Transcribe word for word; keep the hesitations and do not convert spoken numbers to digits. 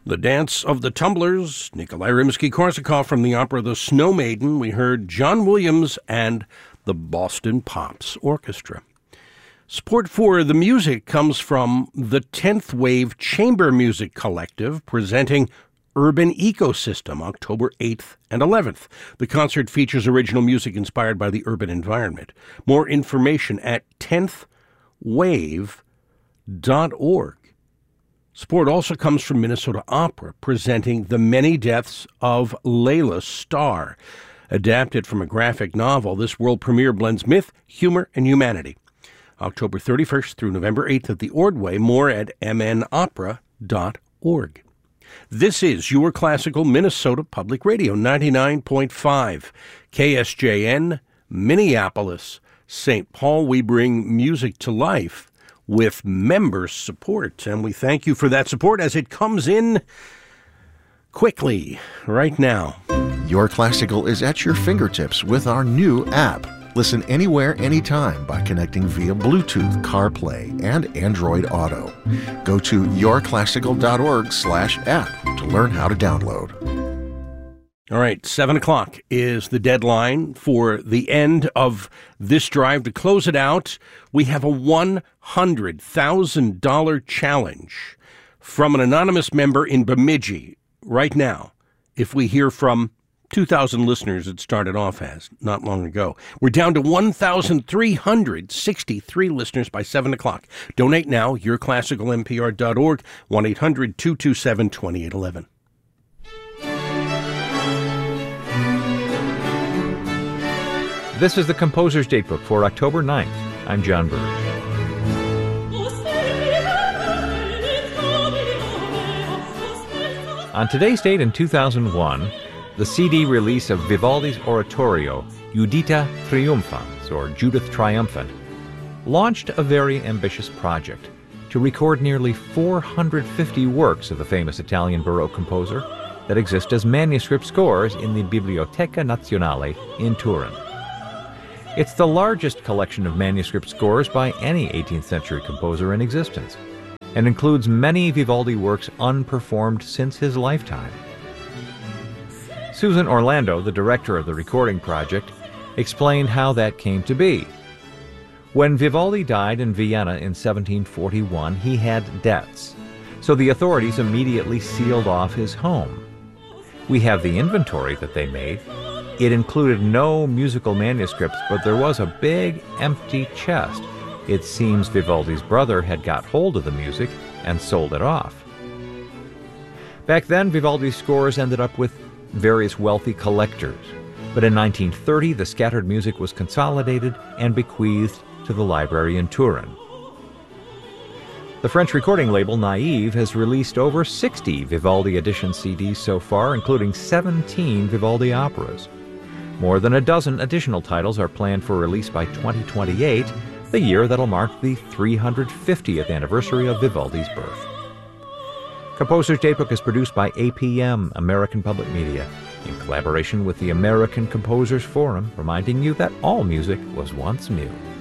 The Dance of the Tumblers, Nikolai Rimsky-Korsakov from the opera The Snow Maiden. We heard John Williams and the Boston Pops Orchestra. Support for the music comes from the tenth Wave Chamber Music Collective, presenting Urban Ecosystem, October eighth and eleventh. The concert features original music inspired by the urban environment. More information at tenth wave dot org. Support also comes from Minnesota Opera, presenting The Many Deaths of Layla Starr. Adapted from a graphic novel, this world premiere blends myth, humor, and humanity. October thirty-first through November eighth at the Ordway. More at m n opera dot org. This is your classical Minnesota Public Radio, ninety-nine point five. K S J N, Minneapolis, Saint Paul. We bring music to life with member support, and we thank you for that support as it comes in quickly right now. Your Classical is at your fingertips with our new app. Listen anywhere, anytime by connecting via Bluetooth, CarPlay, and Android Auto. Go to yourclassical.org slash app to learn how to download. All right, seven o'clock is the deadline for the end of this drive. To close it out, we have a one hundred thousand dollars challenge from an anonymous member in Bemidji right now. If we hear from two thousand listeners it started off as not long ago. We're down to one thousand three hundred sixty-three listeners by seven o'clock. Donate now, your classical n p r dot org, one eight hundred two two seven two eight one one. This is the Composer's Datebook for October ninth. I'm John Burge. On today's date in two thousand one, the C D release of Vivaldi's oratorio, Judita Triumphans, or Judith Triumphant, launched a very ambitious project to record nearly four hundred fifty works of the famous Italian Baroque composer that exist as manuscript scores in the Biblioteca Nazionale in Turin. It's the largest collection of manuscript scores by any eighteenth century composer in existence, and includes many Vivaldi works unperformed since his lifetime. Susan Orlando, the director of the recording project, explained how that came to be. When Vivaldi died in Vienna in seventeen forty-one, he had debts, so the authorities immediately sealed off his home. We have the inventory that they made. It included no musical manuscripts, but there was a big empty chest. It seems Vivaldi's brother had got hold of the music and sold it off. Back then, Vivaldi's scores ended up with various wealthy collectors, but in nineteen thirty, the scattered music was consolidated and bequeathed to the library in Turin. The French recording label Naive has released over sixty Vivaldi edition C Ds so far, including seventeen Vivaldi operas. More than a dozen additional titles are planned for release by twenty twenty-eight, the year that'll mark the three hundred fiftieth anniversary of Vivaldi's birth. Composer's Datebook is produced by A P M, American Public Media, in collaboration with the American Composers Forum, reminding you that all music was once new.